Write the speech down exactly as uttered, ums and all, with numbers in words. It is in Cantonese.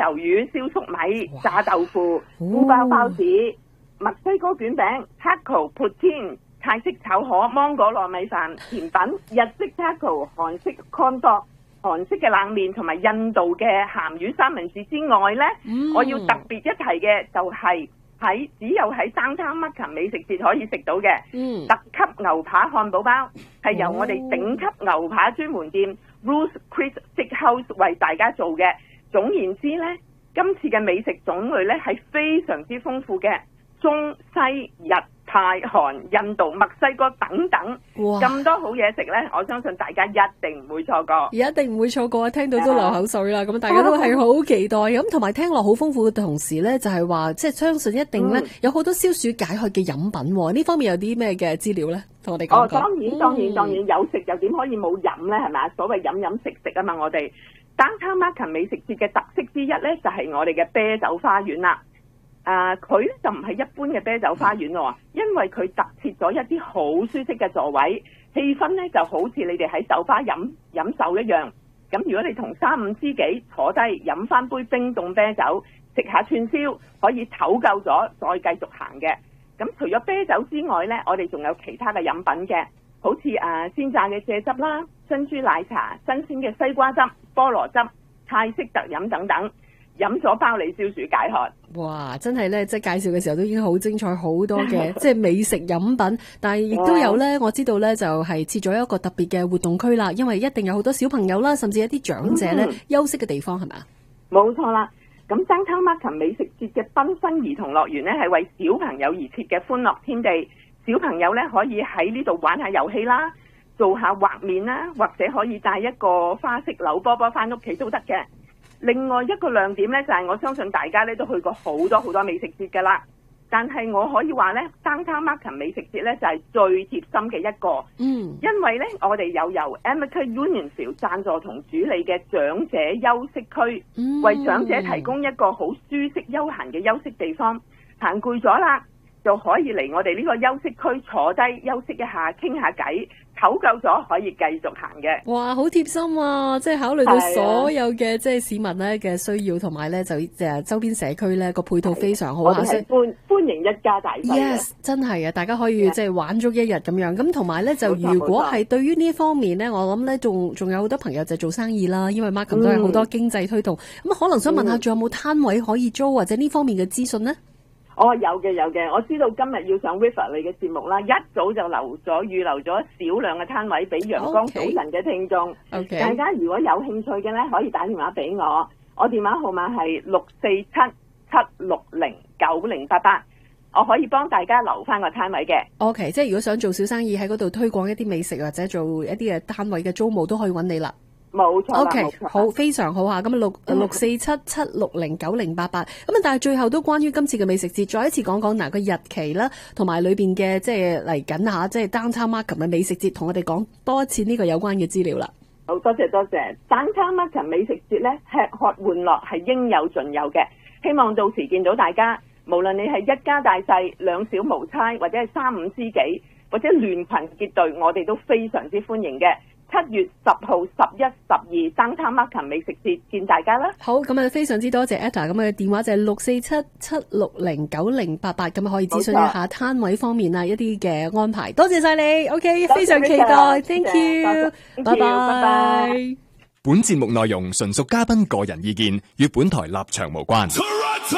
魷魚、燒粟米、炸豆腐、烏包包子、墨西哥卷餅、taco、poutine、泰式炒河、芒果糯米飯、甜品、日式 taco、韓式 corn dog、韓式嘅冷麵同埋印度嘅鹹魚三文治之外呢，嗯、我要特別一提嘅就係喺只有喺 Downtown Markham 美食節可以食到嘅、嗯、特級牛扒漢堡包，係由我哋頂級牛扒專門店 Ruth's Chris Steakhouse 為大家做嘅。總言之呢，今次嘅美食種類呢係非常之豐富嘅，中西日泰韓印度墨西哥等等，咁多好嘢食呢，我相信大家一定唔會錯過， 一定唔會錯過，聽到都流口水啦。咁、uh, 大家都係好期待，咁同埋聽落好豐富嘅同時呢，就係話即係相信一定呢、嗯、有好多消暑解渴嘅飲品。呢方面有啲咩嘅資料呢？同我哋講講。哦，當然當然當然有食又點可以冇飲呢？係咪？所謂飲飲食食啊嘛，我哋 Downtown Markham 美食節嘅特色之一呢，就係、是、我哋嘅啤酒花園啦。啊！佢咧就唔係一般嘅啤酒花園喎，因為佢特設咗一啲好舒適嘅座位，氣氛咧就好似你哋喺酒吧飲飲酒一樣。咁如果你同三五知己坐低飲翻杯冰凍啤酒，食下串燒，可以唞夠咗再繼續行嘅。咁除咗啤酒之外咧，我哋仲有其他嘅飲品嘅，好似啊鮮榨嘅蔗汁啦、珍珠奶茶、新鮮嘅西瓜汁、菠蘿汁、泰式特飲等等。飲咗包你消暑解渴。 哇！真係咧，即係介紹嘅時候都已經好精彩，好多嘅即係美食飲品。但係亦都有咧，我知道咧就係設咗一個特別嘅活動區啦。因為一定有好多小朋友啦，甚至一啲長者咧、嗯、休息嘅地方係咪啊？ 冇錯啦。咁 Downtown Markham 美食節嘅繽紛兒童樂園咧，係為小朋友而設嘅歡樂天地。小朋友咧可以喺呢度玩下遊戲啦，做下畫面啦，或者可以帶一個花式扭波波翻屋企都得嘅。另外一個亮點呢，就係、是、我相信大家呢都去過好多好多美食節㗎啦，但係我可以話呢 Downtown Markham 美食節呢就係、是、最貼心嘅一個，嗯，因為呢，我哋有由 Amica Unionville 贊助同主理嘅長者休息區，嗯、為長者提供一個好舒適休閒嘅休息地方，行攰咗啦，就可以嚟我哋呢個休息區坐低休息一下，傾下偈，唞夠咗可以繼續行嘅。 哇，好貼心啊！即係考慮到所有嘅即係市民咧嘅需要，同埋咧就誒周邊社區咧個配套非常好。 我哋係歡歡迎一家大細。 Yes， 真係啊！大家可以即係玩足一日咁樣。咁同埋咧就如果係對於呢一方面咧，我諗咧仲仲有好多朋友就做生意啦，因為 Markham 都係好多經濟推動。咁、嗯、可能想問下，仲有冇攤位可以租或者呢方面嘅資訊呢？ 哦，有嘅有嘅，我知道今日要上 River 你嘅節目啦，一早就留咗預留咗少量嘅攤位俾陽光早晨嘅聽眾。Okay. 大家如果有興趣嘅咧，可以打電話俾我，我電話號碼係六四七七六零九零八八，我可以幫大家留翻個攤位嘅。 OK， 即係如果想做小生意喺嗰度推廣一啲美食或者做一啲嘅單位嘅租務都可以揾你啦。 冇錯 OK， 好，非常好吓。咁六六四七七六零九零八八。咁啊，但係最後都關於今次嘅美食節，再一次講講嗱個日期啦，同埋裏邊嘅即係嚟緊下，即係 Downtown Markham 嘅美食節，同我哋講多一次呢個有關嘅資料啦。 好多謝多謝 Downtown Markham 美食節咧，吃喝玩樂係應有盡有嘅。希望到時見到大家，無論你係一家大細、兩小無猜，或者係三五知己，或者聯群結隊，我哋都非常之歡迎嘅。七月十號、十一、十二 Downtown Markham 美食節見大家啦！ 好，咁啊，非常之多謝 Etta， 咁嘅電話就係六四七七六零九零八八，咁啊可以諮詢一下攤位方面啊一啲嘅安排。多謝晒你 ，OK， 非常期待 ，Thank you，拜拜。 本節目內容純屬嘉賓個人意見，與本台立場無關。